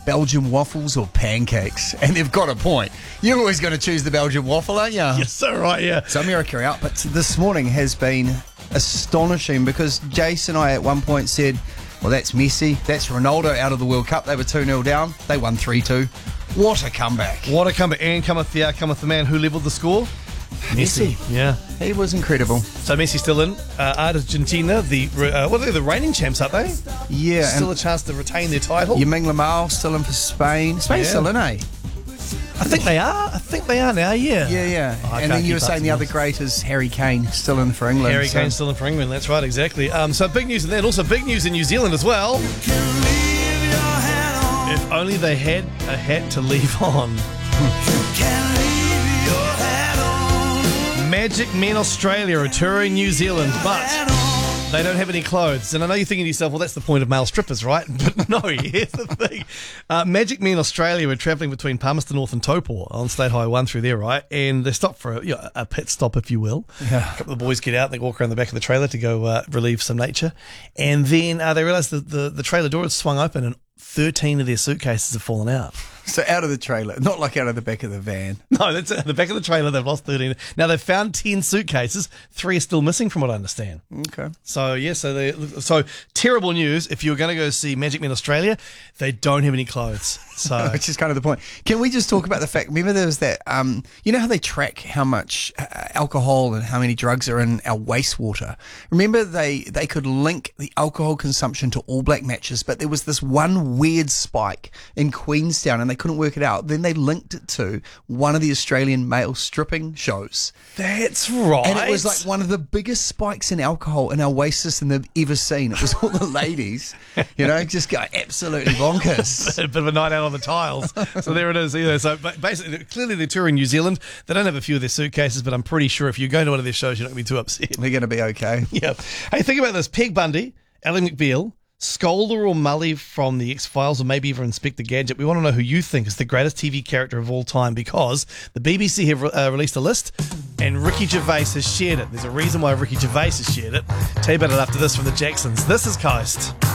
Belgian waffles or pancakes? And they've got a point. You're always going to choose the Belgian waffle, aren't you? Yes, so right, yeah. So America out, but this morning has been astonishing because Jace and I at one point said, well, that's Messi, that's Ronaldo out of the World Cup. They were 2-0 down. They won 3-2. What a comeback. What a comeback. And cometh the man who levelled the score. Messi. Yeah. He was incredible. So Messi's still in. Argentina, the reigning champs, aren't they? Yeah. Still a chance to retain their title. Yaming Lamal still in for Spain. Spain's still in, eh? I think they are now, yeah. Yeah. Oh, and then you were saying the other great is Harry Kane, still in for England. Harry Kane's still in for England, that's right, exactly. So big news in that. Also big news in New Zealand as well. If only they had a hat to leave on. Magic Men Australia are touring New Zealand, but they don't have any clothes. And I know you're thinking to yourself, well, that's the point of male strippers, right? But no, here's the thing. Magic Men Australia were travelling between Palmerston North and Taupo on State Highway 1 through there, right? And they stopped for a pit stop, if you will. Yeah. A couple of the boys get out, they walk around the back of the trailer to go relieve some nature. And then they realise that the trailer door had swung open and 13 of their suitcases have fallen out. So out of the trailer, not like out of the back of the van. No, that's at the back of the trailer. They've lost 13. Now they've found 10 suitcases. 3 are still missing, from what I understand. Okay. So yeah, so terrible news. If you were going to go see Magic Men Australia, they don't have any clothes. So which is kind of the point. Can we just talk about the fact? Remember, there was that. You know how they track how much alcohol and how many drugs are in our wastewater. Remember, they could link the alcohol consumption to All Black matches, but there was this one weird spike in Queenstown, and they couldn't work it out. Then they linked it to one of the Australian male stripping shows. That's right. And it was like one of the biggest spikes in alcohol in our waste system they've ever seen. It was all the ladies, just going absolutely bonkers. A bit of a night out on the tiles. So there it is. So basically, clearly they're touring New Zealand. They don't have a few of their suitcases, but I'm pretty sure if you go to one of their shows, you're not going to be too upset. They're going to be okay. Yeah. Hey, think about this. Peg Bundy, Ally McBeal, Scolder or Mully from The X-Files, or maybe even Inspector Gadget. We want to know who you think is the greatest TV character of all time, because the BBC have released a list and Ricky Gervais has shared it. There's a reason why Ricky Gervais has shared it. Tell you about it after this from the Jacksons. This is Coast.